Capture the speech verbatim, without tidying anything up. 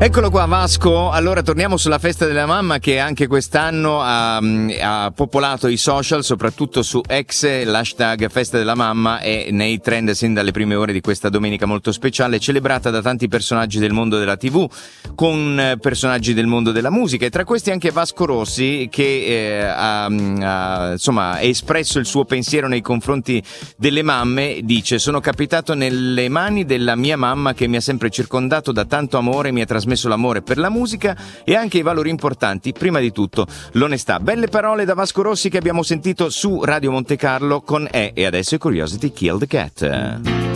Eccolo qua Vasco, allora torniamo sulla festa della mamma che anche quest'anno ha, ha popolato i social, soprattutto su X, l'hashtag festa della mamma è nei trend sin dalle prime ore di questa domenica molto speciale, celebrata da tanti personaggi del mondo della tivù, con personaggi del mondo della musica, e tra questi anche Vasco Rossi che eh, ha, ha insomma ha espresso il suo pensiero nei confronti delle mamme. Dice: sono capitato nelle mani della mia mamma che mi ha sempre circondato da tanto amore, mi ha trasmesso l'amore per la musica e anche i valori importanti, prima di tutto l'onestà. Belle parole da Vasco Rossi che abbiamo sentito su Radio Monte Carlo con E e adesso Curiosity Kill the Cat.